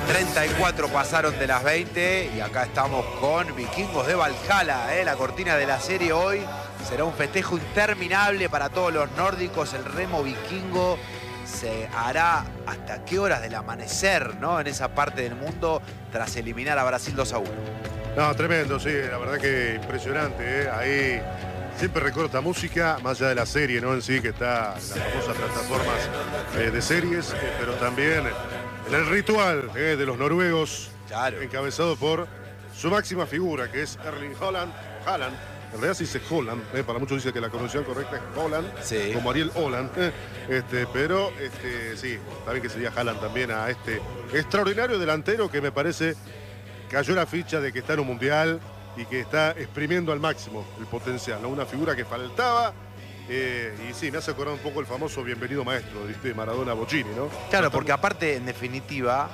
34 pasaron de las 20 y acá estamos con Vikingos de Valhalla, la cortina de la serie hoy. Será un festejo interminable para todos los nórdicos. El remo vikingo se hará hasta qué horas del amanecer, ¿no? En esa parte del mundo tras eliminar a Brasil 2-1. No, tremendo, sí, la verdad que impresionante, Ahí siempre recuerdo esta música, más allá de la serie, ¿no? En sí, que está en las famosas plataformas de series, pero también en el ritual de los noruegos, claro, encabezado por su máxima figura, que es Erling Haaland. En realidad se dice Holland, para muchos dicen que la pronunciación correcta es Holland, sí, como Ariel Holland, pero sí, está bien que sería Haaland también a este extraordinario delantero que me parece cayó la ficha de que está en un mundial y que está exprimiendo al máximo el potencial, ¿no? Una figura que faltaba. Y sí, me hace acordar un poco el famoso bienvenido maestro de Maradona Bocini, ¿no? Claro, porque aparte, en definitiva,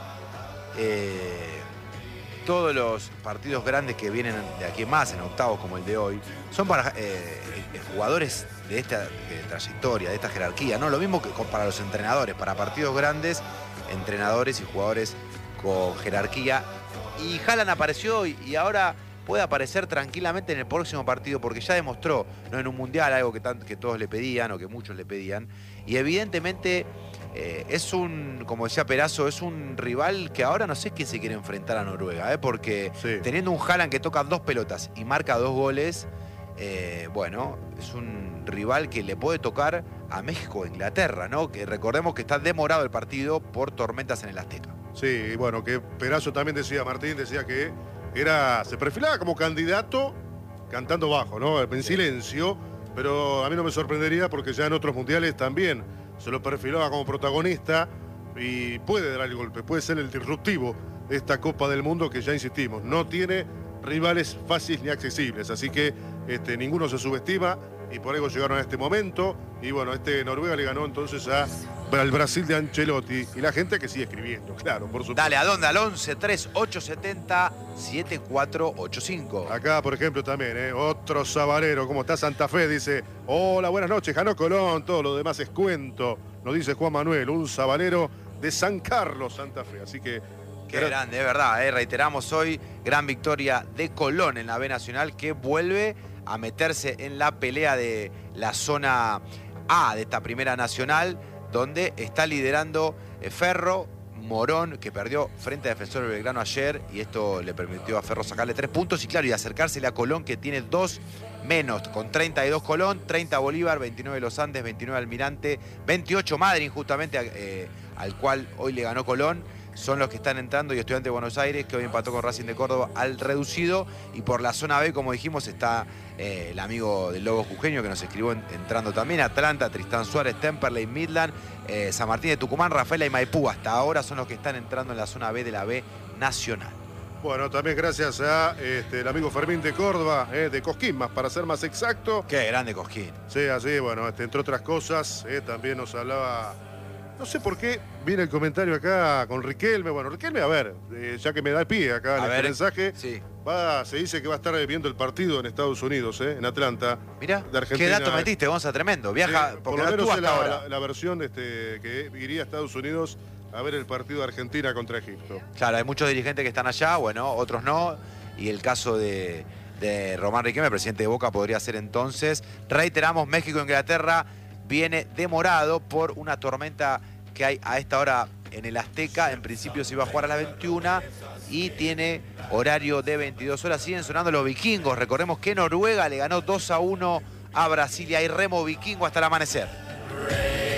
todos los partidos grandes que vienen de aquí en más, en octavos como el de hoy, son para jugadores de esta trayectoria, de esta jerarquía, ¿no? Lo mismo que para los entrenadores, para partidos grandes, entrenadores y jugadores con jerarquía. Y Haaland apareció y ahora puede aparecer tranquilamente en el próximo partido porque ya demostró, ¿no? En un mundial, algo que todos le pedían o que muchos le pedían. Y evidentemente es como decía Perazo, es un rival que ahora no sé quién se quiere enfrentar a Noruega, porque sí, teniendo un Haaland que toca 2 pelotas y marca 2 goles, bueno, es un rival que le puede tocar a México o Inglaterra, ¿no? Que recordemos que está demorado el partido por tormentas en el Azteca. Sí, bueno, que Perazo también decía, Martín decía que se perfilaba como candidato cantando bajo, ¿no? En silencio, pero a mí no me sorprendería porque ya en otros mundiales también se lo perfilaba como protagonista y puede dar el golpe, puede ser el disruptivo de esta Copa del Mundo que ya insistimos, no tiene rivales fáciles ni accesibles, así que ninguno se subestima y por eso llegaron a este momento y bueno, Noruega le ganó entonces al Brasil de Ancelotti y la gente que sigue escribiendo, claro, por supuesto. Dale, ¿a dónde? Al 11-3870-7485. Acá, por ejemplo, también, otro sabalero, ¿cómo está Santa Fe? Dice, hola, buenas noches, Jano Colón, todo lo demás es cuento. Nos dice Juan Manuel, un sabalero de San Carlos, Santa Fe, así que... Qué grande, es verdad, reiteramos hoy, gran victoria de Colón en la B Nacional que vuelve a meterse en la pelea de la zona A de esta primera nacional, donde está liderando Ferro, Morón, que perdió frente a Defensor del Belgrano ayer, y esto le permitió a Ferro sacarle 3 puntos, y claro, y acercársele a Colón, que tiene 2 menos, con 32 Colón, 30 Bolívar, 29 Los Andes, 29 Almirante, 28 Madryn, justamente al cual hoy le ganó Colón. Son los que están entrando, y Estudiantes de Buenos Aires, que hoy empató con Racing de Córdoba al reducido. Y por la zona B, como dijimos, está el amigo del Lobo Jujeño, que nos escribió entrando también. Atlanta, Tristán Suárez, Temperley, Midland, San Martín de Tucumán, Rafaela y Maipú. Hasta ahora son los que están entrando en la zona B de la B Nacional. Bueno, también gracias a el amigo Fermín de Córdoba, de Cosquín, para ser más exacto. Qué grande Cosquín. Sí, así, bueno, entre otras cosas, también nos hablaba... No sé por qué viene el comentario acá con Riquelme. Bueno, Riquelme, a ver, ya que me da el pie acá en este mensaje, sí, se dice que va a estar viendo el partido en Estados Unidos, en Atlanta. Mirá, de Argentina. Qué dato metiste, Gonza, tremendo. Viaja, sí, porque por lo menos es ahora la versión que iría a Estados Unidos a ver el partido de Argentina contra Egipto. Claro, hay muchos dirigentes que están allá, bueno, otros no. Y el caso de Román Riquelme, presidente de Boca, podría ser entonces. Reiteramos, México-Inglaterra viene demorado por una tormenta que hay a esta hora en el Azteca. En principio se iba a jugar a las 21 y tiene horario de 22 horas. Siguen sonando los vikingos. Recordemos que Noruega le ganó 2-1 a Brasil y hay remo vikingo hasta el amanecer.